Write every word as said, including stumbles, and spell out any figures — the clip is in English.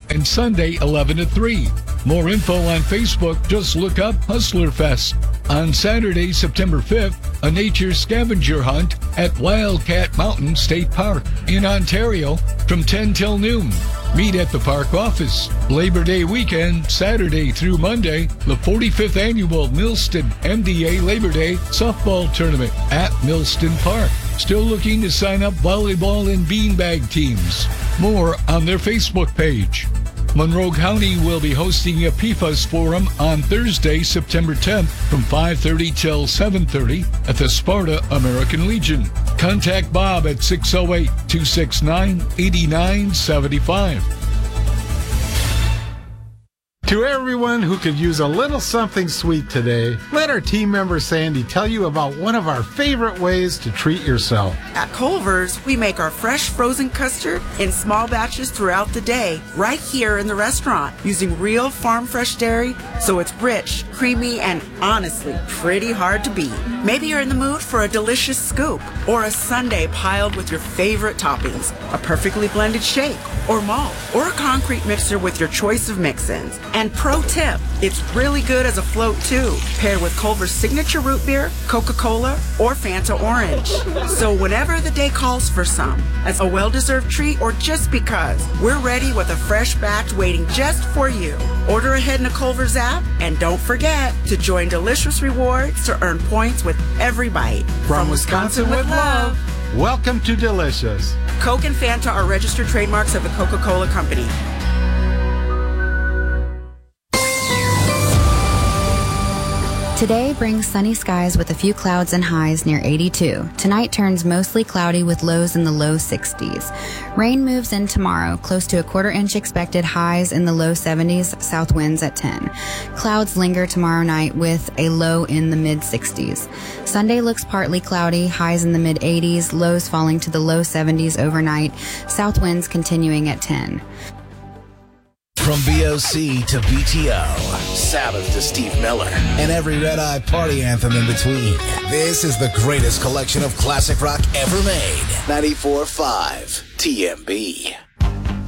and Sunday eleven to three. More info on Facebook, just look up Hustler Fest. On Saturday, September fifth, a nature scavenger hunt at Wildcat Mountain State Park in Ontario from ten till noon. Meet at the park office. Labor Day weekend, Saturday through Monday, the forty-fifth annual Millston M D A Labor Day softball tournament at Millston Park. Still looking to sign up volleyball and beanbag teams. More on their Facebook page. Monroe County will be hosting a P F A S forum on Thursday, September tenth from five thirty till seven thirty at the Sparta American Legion. Contact Bob at six oh eight, two six nine, eight nine seven five. To everyone who could use a little something sweet today, let our team member Sandy tell you about one of our favorite ways to treat yourself. At Culver's, we make our fresh frozen custard in small batches throughout the day, right here in the restaurant, using real farm fresh dairy, so it's rich, creamy, and honestly, pretty hard to beat. Maybe you're in the mood for a delicious scoop, or a sundae piled with your favorite toppings, a perfectly blended shake, or malt, or a concrete mixer with your choice of mix-ins. And pro tip, it's really good as a float too, paired with Culver's signature root beer, Coca-Cola, or Fanta Orange. So whenever the day calls for some, as a well-deserved treat or just because, we're ready with a fresh batch waiting just for you. Order ahead in the Culver's app, and don't forget to join Delicious Rewards to earn points with every bite. From, From Wisconsin, Wisconsin with love, welcome to Delicious. Coke and Fanta are registered trademarks of the Coca-Cola Company. Today brings sunny skies with a few clouds and highs near eighty-two. Tonight turns mostly cloudy with lows in the low sixties. Rain moves in tomorrow, close to a quarter inch expected, highs in the low seventies, south winds at ten. Clouds linger tomorrow night with a low in the mid sixties. Sunday looks partly cloudy, highs in the mid eighties, lows falling to the low seventies overnight, south winds continuing at ten. From B O C to B T O, Sabbath to Steve Miller, and every Red Eye party anthem in between. This is the greatest collection of classic rock ever made. ninety-four point five T M B.